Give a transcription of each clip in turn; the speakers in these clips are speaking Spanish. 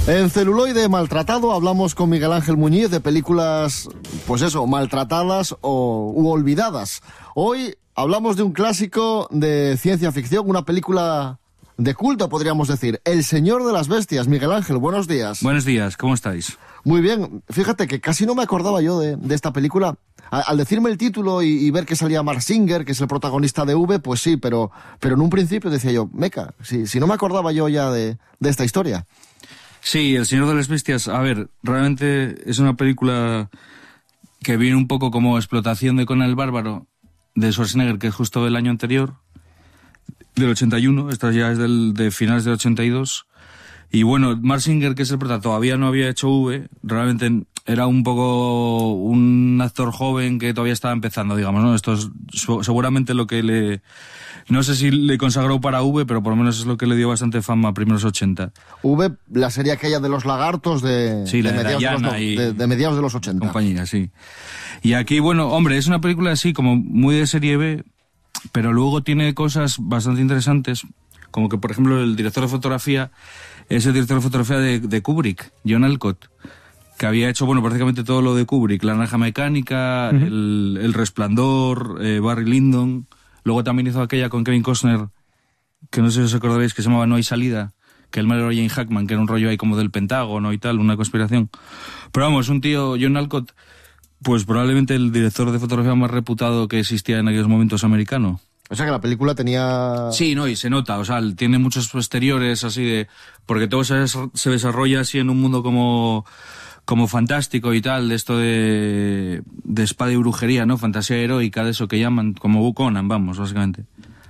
En Celuloide Maltratado hablamos con Miguel Ángel Muñiz de películas, pues eso, maltratadas u olvidadas. Hoy hablamos de un clásico de ciencia ficción, una película de culto, podríamos decir, El Señor de las Bestias. Miguel Ángel, buenos días. Buenos días, ¿cómo estáis? Muy bien, fíjate que casi no me acordaba yo de esta película. Al decirme el título y ver que salía Mark Singer, que es el protagonista de V, pues sí, pero en un principio decía yo, meca, si no me acordaba yo ya de esta historia. Sí, El Señor de las Bestias, a ver, realmente es una película que viene un poco como explotación de Conan el Bárbaro, de Schwarzenegger, que es justo del año anterior, del 81, esta ya es de finales del 82, y bueno, Mark Singer, que es el prota, todavía no había hecho V, realmente era un poco un actor joven que todavía estaba empezando, digamos, ¿no? Esto es seguramente lo que no sé si le consagró para V, pero por lo menos es lo que le dio bastante fama a primeros 80. V, la serie aquella de los lagartos sí, de mediados de los 80. Compañía, sí. Y aquí, bueno, hombre, es una película así como muy de serie B, pero luego tiene cosas bastante interesantes, como que, por ejemplo, el director de fotografía es el director de fotografía de Kubrick, John Alcott, que había hecho, bueno, prácticamente todo lo de Kubrick, La Naranja Mecánica, El Resplandor, Barry Lyndon. Luego también hizo aquella con Kevin Costner, que no sé si os acordaréis, que se llamaba No hay salida, que el malo era Jane Hackman, que era un rollo ahí como del Pentágono y tal, una conspiración. Pero vamos, un tío, John Alcott, pues probablemente el director de fotografía más reputado que existía en aquellos momentos americano. O sea que la película tenía... Sí, no, y se nota, o sea, tiene muchos exteriores así de... Porque todo se desarrolla así en un mundo como fantástico y tal, de esto de espada y brujería, ¿no? Fantasía heroica, de eso que llaman, como Conan, vamos, básicamente.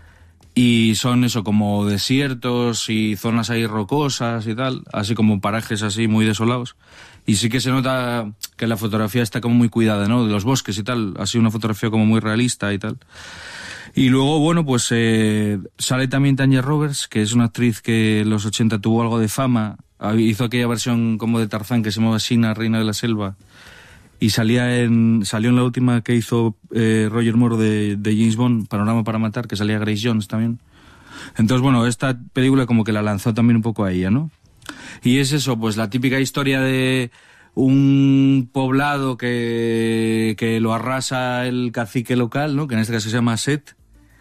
Y son eso, como desiertos y zonas ahí rocosas y tal, así como parajes así muy desolados. Y sí que se nota que la fotografía está como muy cuidada, ¿no? De los bosques y tal, así una fotografía como muy realista y tal. Y luego, bueno, pues sale también Tanya Roberts, que es una actriz que en los 80 tuvo algo de fama. Hizo aquella versión como de Tarzán que se llamaba Sina, Reina de la Selva. Y salió en la última que hizo Roger Moore de James Bond, Panorama para Matar, que salía Grace Jones también. Entonces, bueno, esta película como que la lanzó también un poco a ella, ¿no? Y es eso, pues la típica historia de un poblado que lo arrasa el cacique local, ¿no? Que en este caso se llama Set,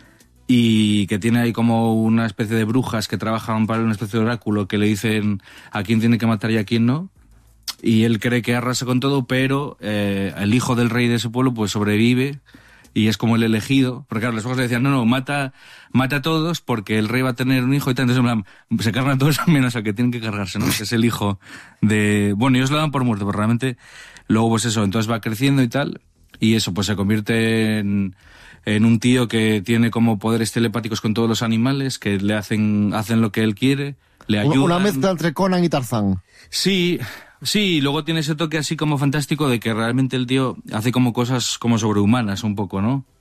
y que tiene ahí como una especie de brujas que trabajan para una especie de oráculo que le dicen a quién tiene que matar y a quién no. Y él cree que arrasa con todo, pero el hijo del rey de ese pueblo pues sobrevive y es como el elegido. Porque claro, los ojos le decían, no, mata a todos porque el rey va a tener un hijo y tal. Entonces se cargan a todos menos al que tienen que cargarse, ¿no? Que es el hijo de... Bueno, ellos lo dan por muerto, pero realmente luego pues eso, entonces va creciendo y tal. Y eso pues se convierte en un tío que tiene como poderes telepáticos con todos los animales, que le hacen lo que él quiere, le ayudan. Una mezcla entre Conan y Tarzán. Sí, luego tiene ese toque así como fantástico de que realmente el tío hace como cosas como sobrehumanas un poco, ¿no?